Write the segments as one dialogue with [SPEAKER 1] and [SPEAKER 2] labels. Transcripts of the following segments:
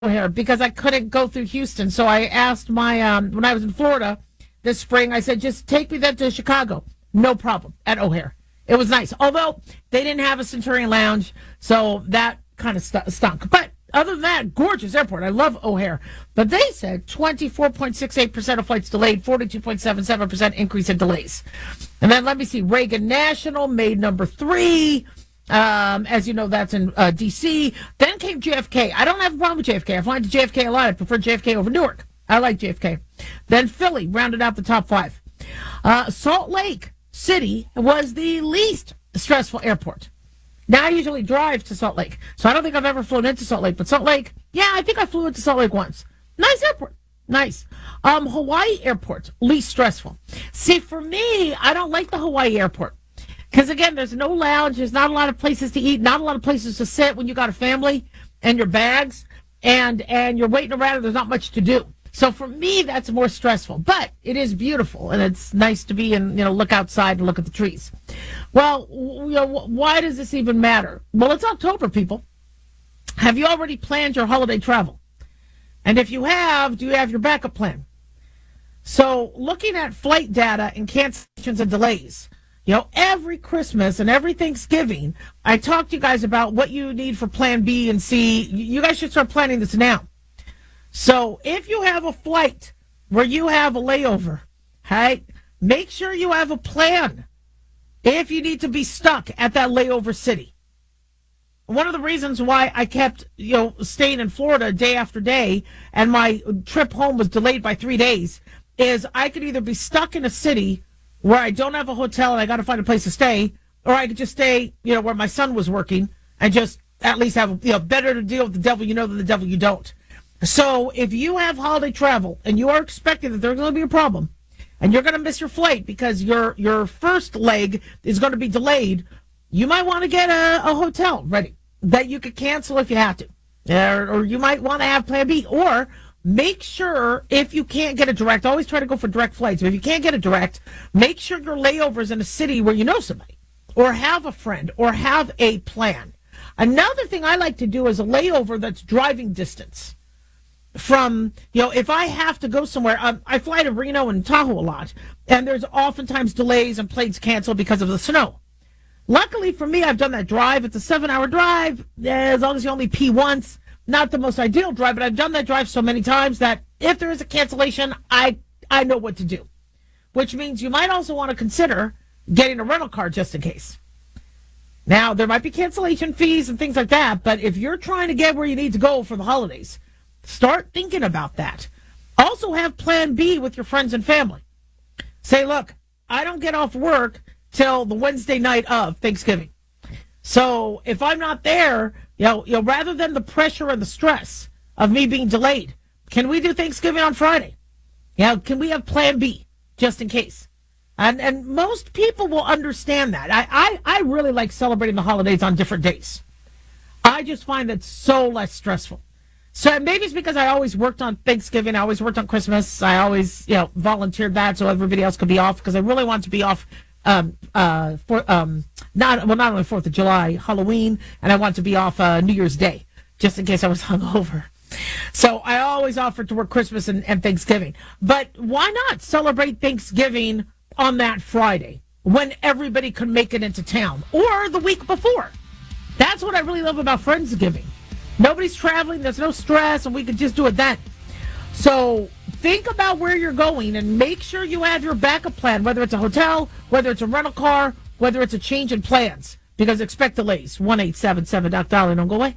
[SPEAKER 1] O'Hare because I couldn't go through Houston. So I asked my, when I was in Florida this spring, I said, just take me then to Chicago. No problem at O'Hare. It was nice. Although they didn't have a Centurion Lounge, so that kind of stunk. But other than that, gorgeous airport. I love O'Hare. But they said 24.68% of flights delayed, 42.77% increase in delays. And then let me see, Reagan National made number 3. As you know, that's in D.C. Then came JFK. I don't have a problem with JFK. I fly to JFK a lot. I prefer JFK over Newark. I like JFK. Then Philly rounded out the top 5. Salt Lake City was the least stressful airport. Now I usually drive to Salt Lake, so I don't think I've ever flown into Salt Lake. But Salt Lake, yeah, I think I flew into Salt Lake once. Nice airport. Nice. Hawaii airport, least stressful. See, for me, I don't like the Hawaii airport. Because, again, there's no lounge. There's not a lot of places to eat, not a lot of places to sit when you got a family and your bags, and you're waiting around and there's not much to do. So, for me, that's more stressful. But it is beautiful, and it's nice to be and, look outside and look at the trees. Well, why does this even matter? Well, it's October, people. Have you already planned your holiday travel? And if you have, do you have your backup plan? So, looking at flight data and cancellations and delays, every Christmas and every Thanksgiving, I talk to you guys about what you need for plan B and C. You guys should start planning this now. So if you have a flight where you have a layover, right, make sure you have a plan if you need to be stuck at that layover city. One of the reasons why I kept, staying in Florida day after day and my trip home was delayed by 3 days is I could either be stuck in a city where I don't have a hotel and I got to find a place to stay, or I could just stay, where my son was working and just at least have, better to deal with the devil than the devil you don't. So if you have holiday travel and you are expecting that there's going to be a problem and you're going to miss your flight because your first leg is going to be delayed, you might want to get a hotel ready that you could cancel if you have to. Or you might want to have plan B, or make sure if you can't get a direct, always try to go for direct flights. But if you can't get a direct, make sure your layover's in a city where you know somebody or have a friend or have a plan. Another thing I like to do is a layover that's driving distance. From, if I have to go somewhere, I fly to Reno and Tahoe a lot, and there's oftentimes delays and planes canceled because of the snow. Luckily for me, I've done that drive. It's a 7-hour drive, as long as you only pee once. Not the most ideal drive, but I've done that drive so many times that if there is a cancellation, I know what to do. Which means you might also want to consider getting a rental car just in case. Now, there might be cancellation fees and things like that, but if you're trying to get where you need to go for the holidays, start thinking about that. Also have plan B with your friends and family. Say, look, I don't get off work till the Wednesday night of Thanksgiving. So if I'm not there, rather than the pressure and the stress of me being delayed, can we do Thanksgiving on Friday? Can we have plan B just in case? And most people will understand that. I really like celebrating the holidays on different days. I just find it so less stressful. So maybe it's because I always worked on Thanksgiving. I always worked on Christmas. I always, volunteered that so everybody else could be off because I really want to be off not only 4th of July, Halloween, and I want to be off New Year's Day, just in case I was hungover. So I always offered to work Christmas and Thanksgiving. But why not celebrate Thanksgiving on that Friday when everybody could make it into town, or the week before? That's what I really love about Friendsgiving. Nobody's traveling, there's no stress, and we could just do it then. So think about where you're going and make sure you have your backup plan, whether it's a hotel, whether it's a rental car, whether it's a change in plans, because expect delays. 1-877-DOC-DOLLAR. Don't go away.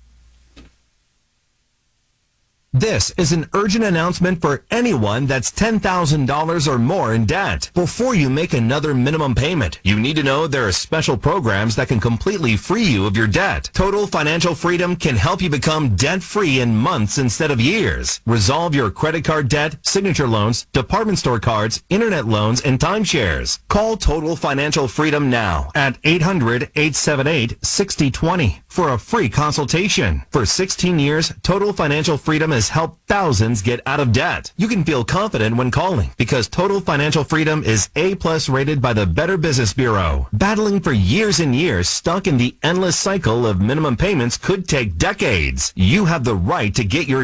[SPEAKER 2] This is an urgent announcement for anyone that's $10,000 or more in debt. Before you make another minimum payment, you need to know there are special programs that can completely free you of your debt. Total Financial Freedom can help you become debt-free in months instead of years. Resolve your credit card debt, signature loans, department store cards, internet loans, and timeshares. Call Total Financial Freedom now at 800-878-6020. for a free consultation. For 16 years, Total Financial Freedom has helped thousands get out of debt. You can feel confident when calling because Total Financial Freedom is A+ rated by the Better Business Bureau. Battling for years and years, stuck in the endless cycle of minimum payments could take decades. You have the right to get your